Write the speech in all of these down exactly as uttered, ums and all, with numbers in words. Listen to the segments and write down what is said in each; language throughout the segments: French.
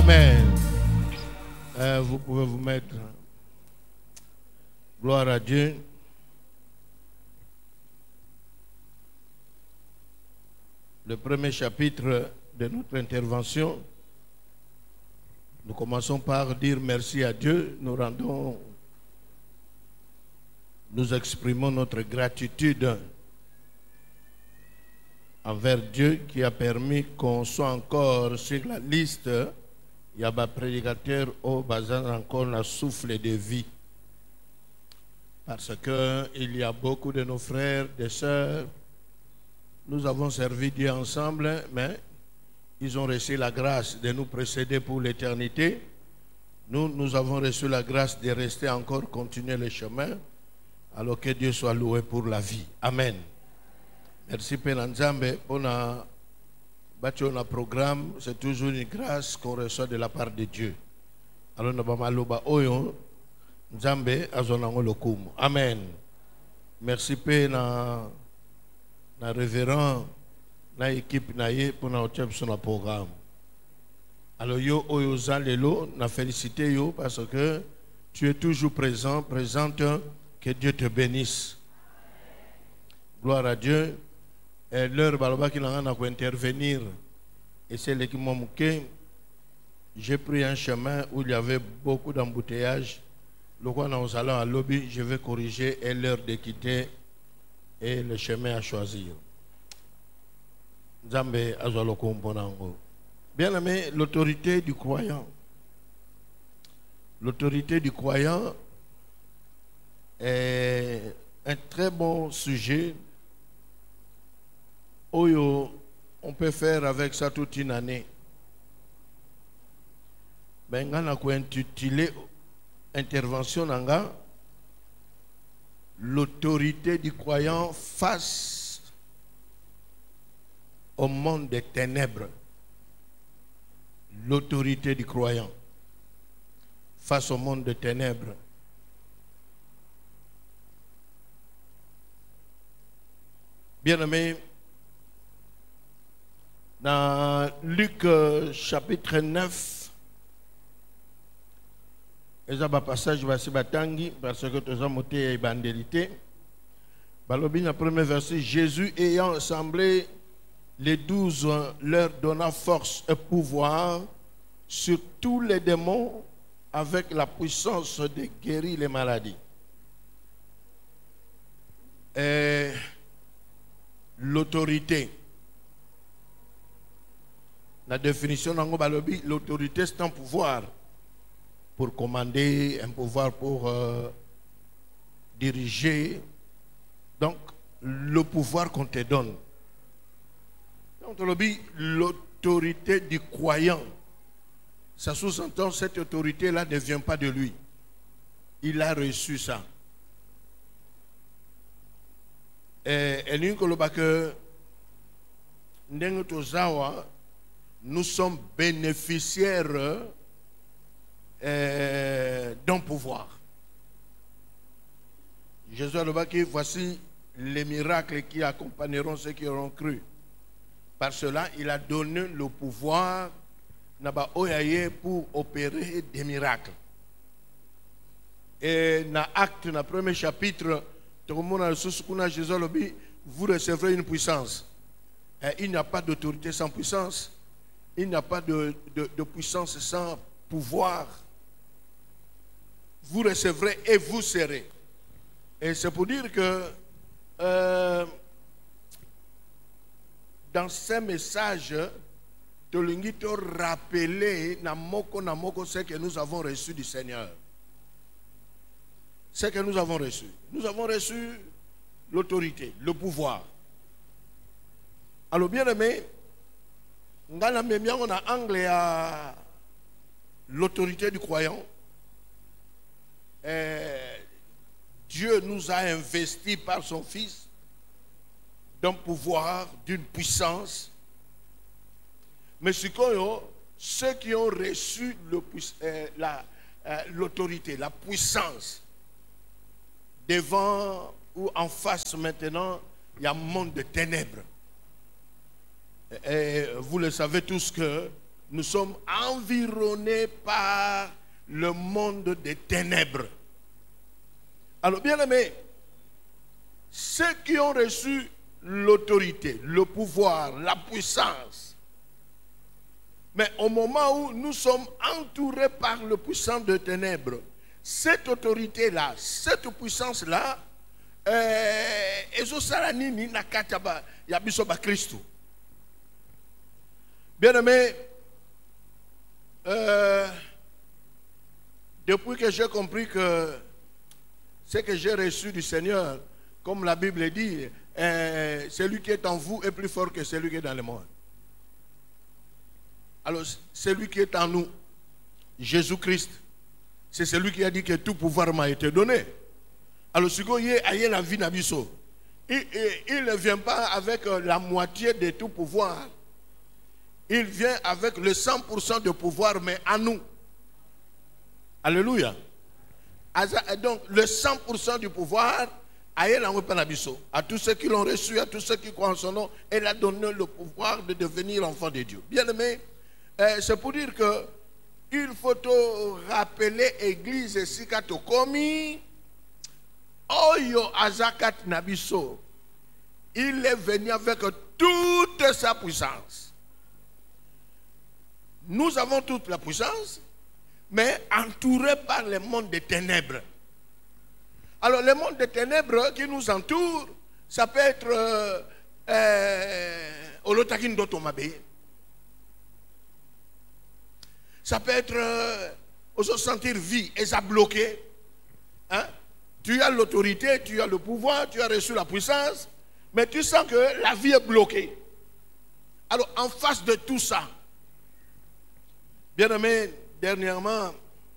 Amen. Euh, vous pouvez vous mettre. Gloire à Dieu. Le premier chapitre de notre intervention, nous commençons par dire merci à Dieu. Nous rendons, nous exprimons notre gratitude envers Dieu qui a permis qu'on soit encore sur la liste. Il y a un prédicateur au bazar encore le souffle de vie. Parce qu'il y a beaucoup de nos frères, des sœurs, nous avons servi Dieu ensemble, mais ils ont reçu la grâce de nous précéder pour l'éternité. Nous, nous avons reçu la grâce de rester encore, continuer le chemin, alors que Dieu soit loué pour la vie. Amen. Merci Père Nzambe pour notre programme. C'est toujours une grâce qu'on reçoit de la part de Dieu. Alors nous allons oyo Nzambe azonango lokumu. Amen. Merci Père na na révérend na équipe na ye pour notre sur programme. Alors yo oyo zalelo na félicité yo parce que tu es toujours présent, présente. Que Dieu te bénisse. Gloire à Dieu. Et l'heure baloba qui n'a pas intervenir. Et c'est l'équipe Momouké. J'ai pris un chemin où il y avait beaucoup d'embouteillages. Le roi nous allons à lobby, je vais corriger et l'heure de quitter et le chemin à choisir. Nzambe azwaloko mponango. Bien aimé, l'autorité du croyant. L'autorité du croyant est un très bon sujet. Oyo, on peut faire avec ça toute une année. Ben, on a intitulé intervention nanga l'autorité du croyant face au monde des ténèbres. L'autorité du croyant face au monde des ténèbres. Bien-aimés, dans Luc euh, chapitre neuf, et ça va passage voici batangi parce que tu as monté et bandélité. Balobi le premier verset, Jésus ayant assemblé les douze leur donna force et pouvoir sur tous les démons avec la puissance de guérir les maladies. Et l'autorité. La définition d'Ango Balobi, l'autorité c'est un pouvoir pour commander, un pouvoir pour euh, diriger. Donc, le pouvoir qu'on te donne. Donc, l'autorité du croyant, ça sous-entend cette autorité-là ne vient pas de lui. Il a reçu ça. Et nous sommes bénéficiaires euh, d'un pouvoir. Jésus a dit, voici les miracles qui accompagneront ceux qui auront cru. Par cela, il a donné le pouvoir pour opérer des miracles. Et dans l'acte, dans le premier chapitre, Jésus a dit, vous recevrez une puissance. Et il n'y a pas d'autorité sans puissance. Il n'y a pas de, de, de puissance sans pouvoir. Vous recevrez et vous serez. Et c'est pour dire que euh, dans ces messages, Tolingito rappeler namoko namoko ce que nous avons reçu du Seigneur. Ce que nous avons reçu. Nous avons reçu l'autorité, le pouvoir. Alors bien aimé, on a anglais à l'autorité du croyant. Et Dieu nous a investis par son Fils d'un pouvoir, d'une puissance. Mais ceux qui ont reçu l'autorité, la puissance, devant ou en face maintenant, il y a un monde de ténèbres. Et vous le savez tous que nous sommes environnés par le monde des ténèbres. Alors, bien aimés, ceux qui ont reçu l'autorité, le pouvoir, la puissance, mais au moment où nous sommes entourés par le puissant de ténèbres, cette autorité-là, cette puissance-là, ezosalanini na kataba ya biso ba Christo. Bien aimé, euh, depuis que j'ai compris que ce que j'ai reçu du Seigneur, comme la Bible dit, euh, celui qui est en vous est plus fort que celui qui est dans le monde. Alors, celui qui est en nous, Jésus-Christ, c'est celui qui a dit que tout pouvoir m'a été donné. Alors, ce qu'il y a la vie n'abisso, il, il, il ne vient pas avec la moitié de tout pouvoir. Il vient avec le cent pour cent de pouvoir, mais à nous. Alléluia. Donc, le cent pour cent du pouvoir, à tous ceux qui l'ont reçu, à tous ceux qui croient en son nom, elle a donné le pouvoir de devenir enfant de Dieu. Bien aimé, euh, c'est pour dire que il faut te rappeler l'église Sikato Komi. Oyo Azakat Nabiso, il est venu avec toute sa puissance. Nous avons toute la puissance, mais entourés par le monde des ténèbres. Alors, le monde des ténèbres qui nous entoure, ça peut être Olotakin euh, Dotomabe. Ça peut être euh, se sentir vie et ça bloqué. Hein? Tu as l'autorité, tu as le pouvoir, tu as reçu la puissance, mais tu sens que la vie est bloquée. Alors, en face de tout ça, bien aimé, dernièrement,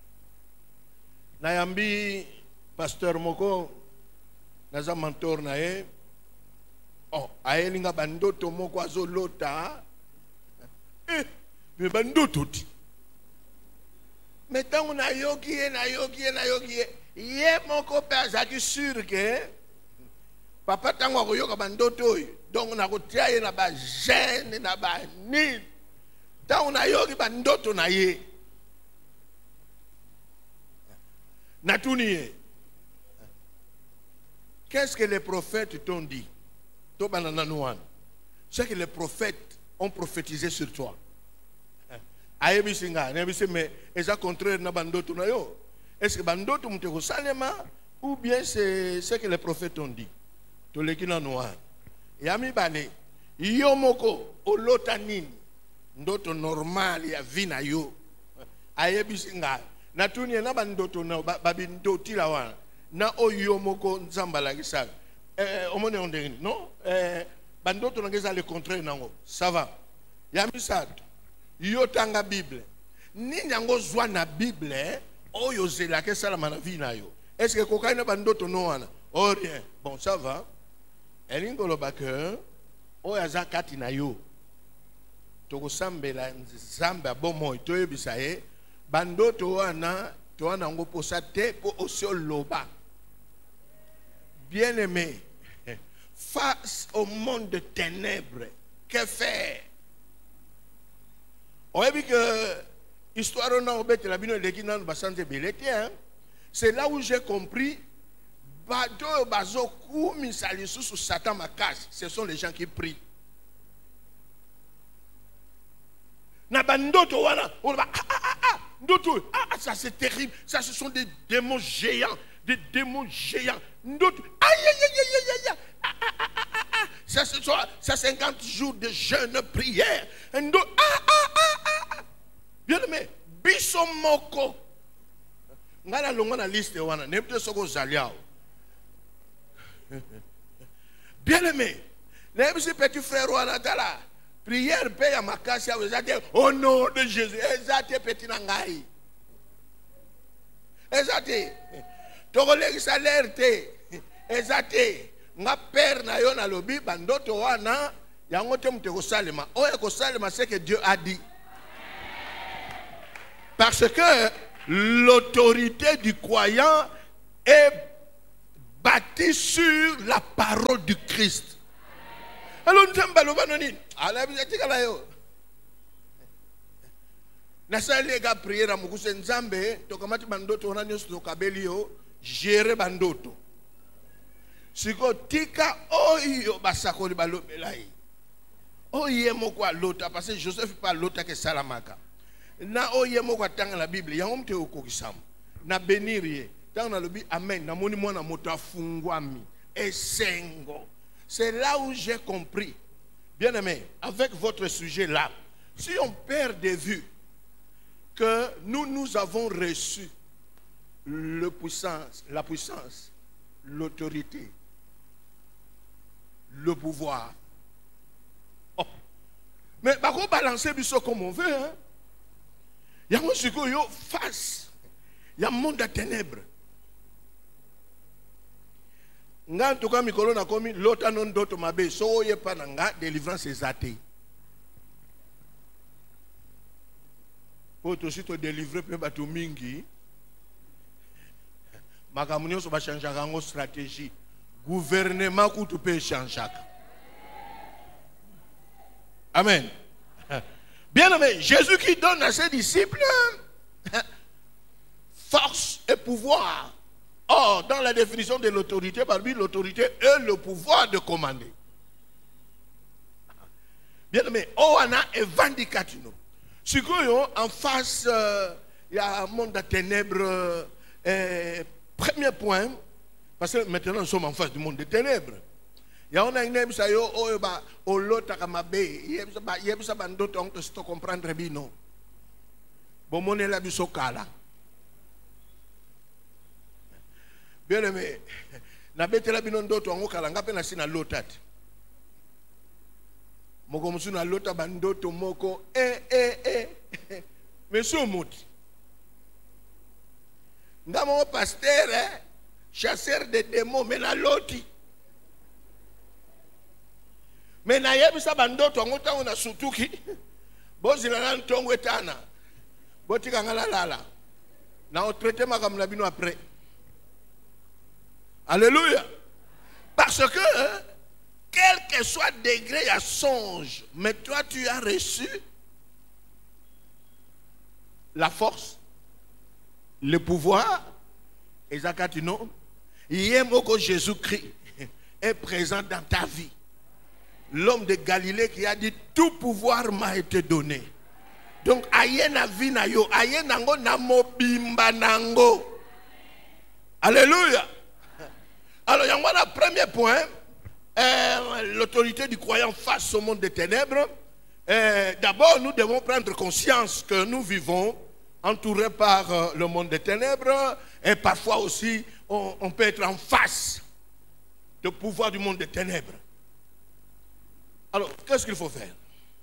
Nayambi, pasteur Moko, Naza mentor Naye, oh, Aelinga Bandoto Moko Azolota, eh, mais Bandoto, mais tant on a yogi, na yogi, na yogi, Yé mon copain, j'ai sûr que papa tango koyoka bandoto donc na kotia ye na ba gêne na ba ni tango na yoki bandoto na ye na tuniye. Qu'est-ce que les prophètes t'ont dit? To banana nouan. Ce que les prophètes ont prophétisé sur toi. Aye bisinga, ne bisi mais eza contraire na bandoto na yo. Est-ce que bandoto muteko salema ou bien c'est ce que les prophètes ont dit? To lekina noa. Yami bale yo moko olota nini ndoto normal ya vina yo. Ayebisinga na tunie na bandoto na babindoti la wana na oyo moko nzamba la kisaka. Eh omone ondeni non eh bandoto na ngeza le contraire nango. Ça va. Yami sato yo tanga Bible. Nini yango zwa na Bible oyo zela ke salama na vie na yo. Est-ce que kokaina bandoto no wana? Oh rien. Bon, ça va. Elingo lo bake oyo azakati na yo. Toko sambela nzamba bomo to yebisa ye bandoto wana to wana ngo posa te po osio loba. Bien-aimé, face au monde de ténèbres, que faire? On a vu que histoire c'est là où j'ai compris ce sont les gens qui prient. Ça c'est terrible, ça ce sont des démons géants, des démons géants. Ça ce sont ça cinquante jours de jeûne prière. Bien aimé, bisomoko. Ngala longa na liste wana, nepte soko zaliao. Bien aimé, nebisi petit frère wana tala. Prière paye à ma casse au nom de Jésus. Ezate petit nangai. Ezate. Togolegi salaire te. Ezate. Nga père na yo na lobi bandoto wana yango te muteko salema. Oye ko salema c'est que Dieu a dit. Parce que l'autorité du croyant est bâtie sur la parole du Christ. Alors nous sommes baloba noni. Ala bizatika la yo. nasali ga prière mukuse nzambe tokamati bandoto wana nyonso tokabeli yo gérer bandoto siko tika oyo basakoli balobela ye oye moko alota parce que Joseph pa lota ke salamaka na oye moko atanga la Bible yango mte okokisama na bénir tant na lobi amen na moni mwana moto afungwami esengo. C'est là où j'ai compris, bien aimé, avec votre sujet là, si on perd de vue que nous nous avons reçu le puissance, la puissance, l'autorité, le pouvoir. Oh. Mais par contre, balancer biso comme on veut. Hein? Il y a un sujet face. Il y a un monde de ténèbres. Nga tuka mikolo na komi lota non doto mabe so ye pa nga délivrance ezate. Poto si to délivrer pe bato mingi. Makamuni so ba changer ngo stratégie. Gouvernement ku tu pe changer. Amen. Bien aimé, Jésus qui donne à ses disciples force et pouvoir. Or, dans la définition de l'autorité, parmi l'autorité est le pouvoir de commander. Bien aimé, oh, on a un vindicatino. Si en face, il y a un monde de ténèbres. Euh, premier point, parce que maintenant nous sommes en face du monde des ténèbres. Il y a un name ça yo oh ba olota kamabe yebsa ba yebsa bandoto on to comprendre bino. Bon mon la bisokala. Bien aimé, na betela bino ndoto ngo kala ngape na sina lotati. Moko musu na lota bandoto moko eh eh eh. Monsieur Mouti. Ngamo pasteur eh, chasseur de démons mais na loti. Mais na yebisa bandoto ngo tango na sutuki. Bozila na ntongo etana. Botika ngala lala. Na o traiter makam na bino après. Alléluia. Parce que, quel que soit le degré à songe, mais toi tu as reçu la force, le pouvoir, et Zakatino, Yemoko Jésus-Christ est présent dans ta vie. L'homme de Galilée qui a dit tout pouvoir m'a été donné. Donc, aye na vi na yo, aye nango na mobimba nango. Alléluia. Alors, il y a un premier point, euh, l'autorité du croyant face au monde des ténèbres. Euh, D'abord, nous devons prendre conscience que nous vivons entourés par euh, le monde des ténèbres et parfois aussi, on, on peut être en face du pouvoir du monde des ténèbres. Alors, qu'est-ce qu'il faut faire?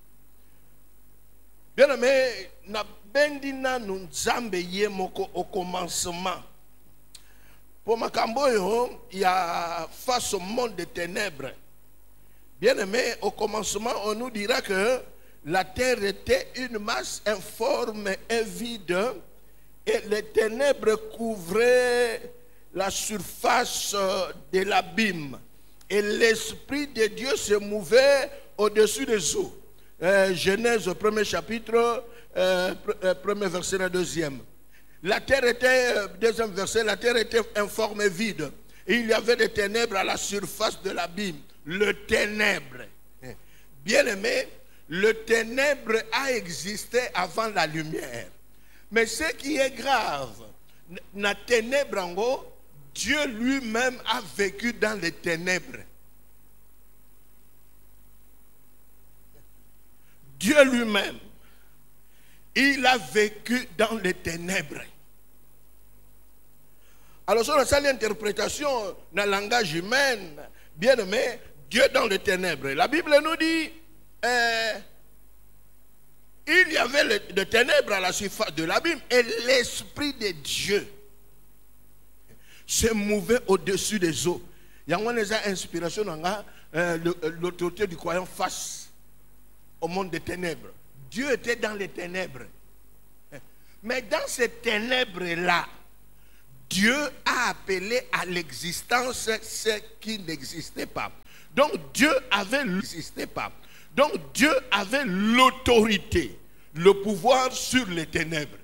Bien aimé, na bendina nunzambe yemoko au commencement. Pour Makamboyo, il y a face au monde des ténèbres. Bien aimé, au commencement, on nous dira que la terre était une masse informe et vide et les ténèbres couvraient la surface de l'abîme. Et l'Esprit de Dieu se mouvait au-dessus des eaux. Euh, Genèse, premier chapitre, euh, premier verset, le deuxième. La terre était, deuxième verset, la terre était informe et vide. Et il y avait des ténèbres à la surface de l'abîme. Le ténèbre. Bien aimé, le ténèbre a existé avant la lumière. Mais ce qui est grave, la ténèbre en haut, Dieu lui-même a vécu dans les ténèbres. Dieu lui-même, il a vécu dans les ténèbres. Alors, sur la seule interprétation dans le langage humain, bien aimé, Dieu dans les ténèbres. La Bible nous dit, euh, il y avait des ténèbres à la surface de l'abîme et l'Esprit de Dieu se mouvait au-dessus des eaux. Il y a une inspiration dans l'autorité du croyant face au monde des ténèbres. Dieu était dans les ténèbres. Mais dans ces ténèbres-là, Dieu a appelé à l'existence ce qui n'existait pas. Donc Dieu avait n'existait pas. Donc Dieu avait l'autorité, le pouvoir sur les ténèbres.